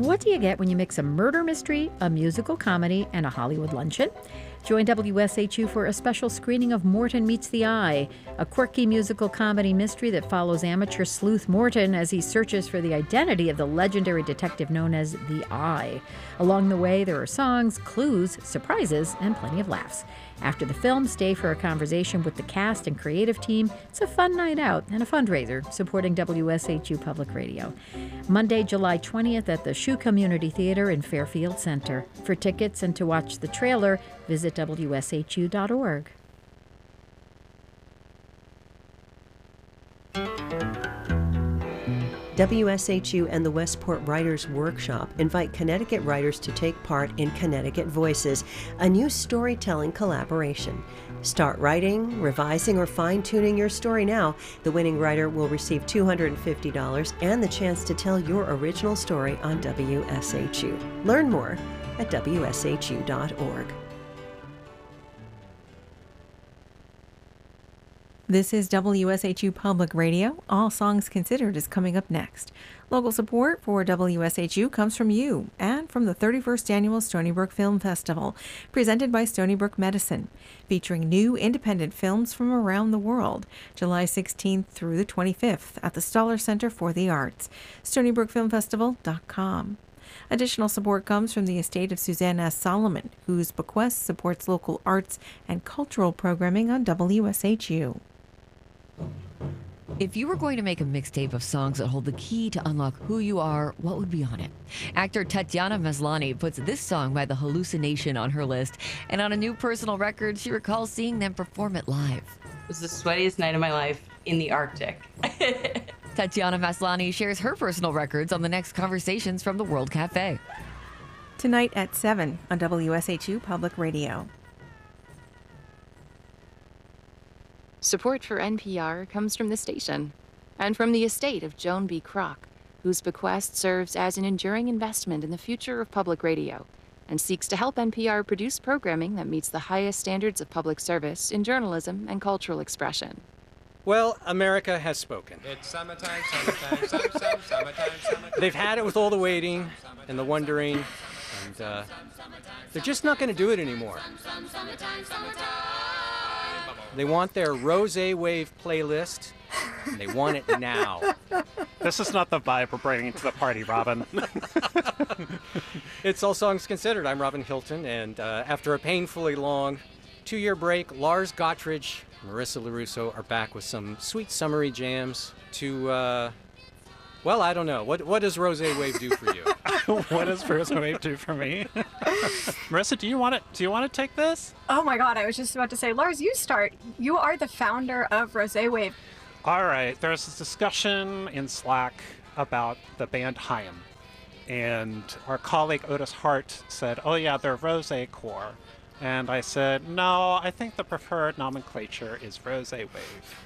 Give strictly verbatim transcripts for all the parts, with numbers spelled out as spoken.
What do you get when you mix a murder mystery, a musical comedy, and a Hollywood luncheon? Join W S H U for a special screening of Morton Meets the Eye, a quirky musical comedy mystery that follows amateur sleuth Morton as he searches for the identity of the legendary detective known as the Eye. Along the way, there are songs, clues, surprises, and plenty of laughs. After the film, stay for a conversation with the cast and creative team. It's a fun night out and a fundraiser supporting W S H U Public Radio. Monday, July twentieth at the Shoe Community Theater in Fairfield Center. For tickets and to watch the trailer, visit W S H U dot org. W S H U and the Westport Writers Workshop invite Connecticut writers to take part in Connecticut Voices, a new storytelling collaboration. Start writing, revising, or fine-tuning your story now. The winning writer will receive two hundred fifty dollars and the chance to tell your original story on W S H U. Learn more at W S H U dot org. This is W S H U Public Radio. All Songs Considered is coming up next. Local support for W S H U comes from you and from the thirty-first Annual Stony Brook Film Festival, presented by Stony Brook Medicine, featuring new independent films from around the world, July sixteenth through the twenty-fifth at the Stoller Center for the Arts, stony brook film festival dot com. Additional support comes from the estate of Suzanne S. Solomon, whose bequest supports local arts and cultural programming on W S H U. If you were going to make a mixtape of songs that hold the key to unlock who you are, what would be on it? Actor Tatiana Maslany puts this song by The Hallucination on her list, and on a new personal record, she recalls seeing them perform it live. It was the sweatiest night of my life in the Arctic. Tatiana Maslany shares her personal records on the next Conversations from the World Cafe. Tonight at seven on W S H U Public Radio. Support for N P R comes from the station and from the estate of Joan B. Kroc, whose bequest serves as an enduring investment in the future of public radio and seeks to help N P R produce programming that meets the highest standards of public service in journalism and cultural expression. Well, America has spoken. It's summertime, summertime, summer, summer, summertime, summertime. They've had it with all the waiting and the wondering, and uh, they're just not going to do it anymore. They want their Rosé Wave playlist, and they want it now. This is not the vibe we're bringing to the party, Robin. It's All Songs Considered. I'm Robin Hilton, and uh, after a painfully long two-year break, Lars Gottridge and Marissa LaRusso are back with some sweet summery jams to, uh, well, I don't know. What what does Rosé Wave do for you? What does Rosé Wave do for me? Marissa, do you want to do you want to take this? Oh my God, I was just about to say, Lars, you start. You are the founder of Rosé Wave. All right, there's this discussion in Slack about the band Haim, and our colleague Otis Hart said, "Oh yeah, they're Rosé Core," and I said, "No, I think the preferred nomenclature is Rosé Wave."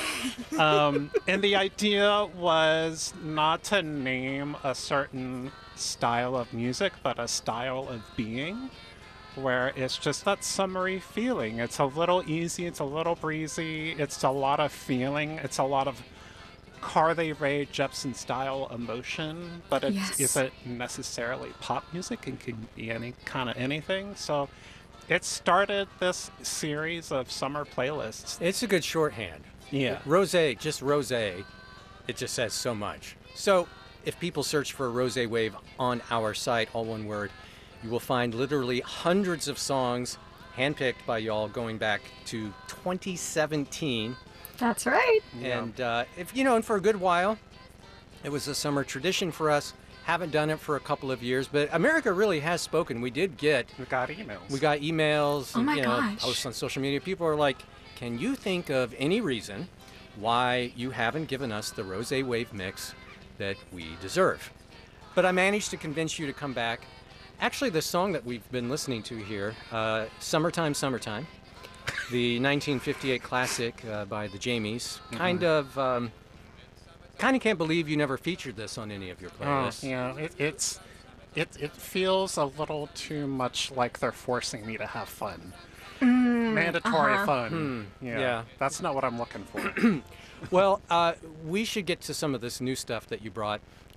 um, and the idea was not to name a certain style of music, but a style of being, where it's just that summery feeling. It's a little easy, it's a little breezy, it's a lot of feeling, it's a lot of Carly Rae Jepsen style emotion, but it Yes. isn't necessarily pop music. It can be any kind of anything. So it started this series of summer playlists. It's a good shorthand. Yeah. Rosé, just Rosé, it just says so much. So if people search for Rosé Wave on our site, all one word, you will find literally hundreds of songs handpicked by y'all going back to twenty seventeen. That's right. And uh, if you know, and for a good while, it was a summer tradition for us. Haven't done it for a couple of years, but America really has spoken. We did get We got emails. we got emails, Oh and, my you know, gosh. posts on social media. People are like, "Can you think of any reason why you haven't given us the Rosé Wave mix that we deserve?" But I managed to convince you to come back. Actually, the song that we've been listening to here, uh, "Summertime, Summertime," the nineteen fifty-eight classic uh, by the Jamies, Mm-hmm. kind of, um, kind of can't believe you never featured this on any of your Oh, playlists. yeah, it, it's it it feels a little too much like they're forcing me to have fun. Mandatory uh-huh. fun. Hmm, yeah, yeah. That's not what I'm looking for. Well, uh, we should get to some of this new stuff that you brought.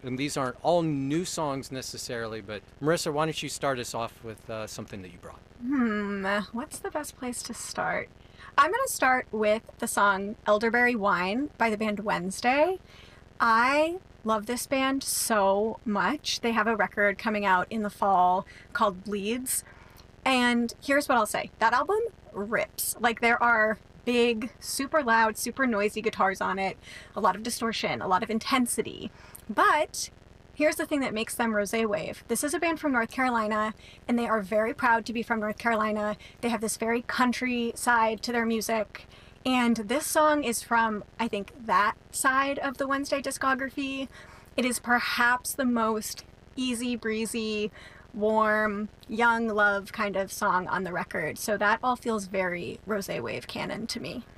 And these aren't all new songs necessarily, but Marissa, why don't you start us off with uh, something that you brought? Hmm, what's the best place to start? I'm going to start with the song Elderberry Wine by the band Wednesday. I love this band so much. They have a record coming out in the fall called Bleeds. And here's what I'll say. That album rips. Like, there are big, super loud, super noisy guitars on it, a lot of distortion, a lot of intensity. But here's the thing that makes them Rosé Wave. This is a band from North Carolina, and they are very proud to be from North Carolina. They have this very country side to their music. And this song is from, I think, that side of the Wednesday discography. It is perhaps the most easy breezy, warm, young love kind of song on the record. So that all feels very Rosé Wave canon to me.